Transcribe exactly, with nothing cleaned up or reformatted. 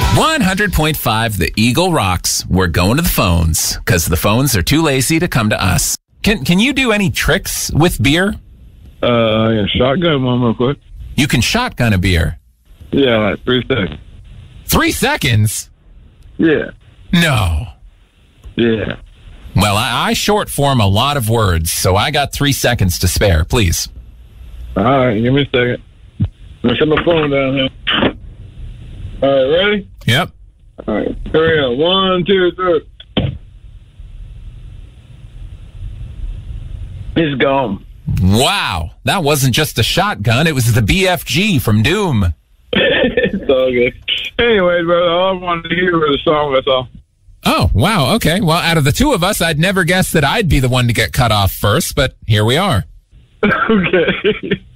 one hundred point five The Eagle rocks. We're going to the phones because the phones are too lazy to come to us. Can Can you do any tricks with beer? Uh, yeah, shotgun one real quick. You can shotgun a beer. Yeah, like three seconds. Three seconds? Yeah. No. Yeah. Well, I, I short form a lot of words, so I got three seconds to spare. Please. All right, give me a second. I'm going to set my phone down here. All right, ready? Yep. All right, here we go. One, two, three. It's gone. Wow. That wasn't just a shotgun. It was the B F G from Doom. It's all good. Anyways, brother, all I wanted to hear was a song, that's all. Oh, wow. Okay. Well, out of the two of us, I'd never guessed that I'd be the one to get cut off first, but here we are. Okay.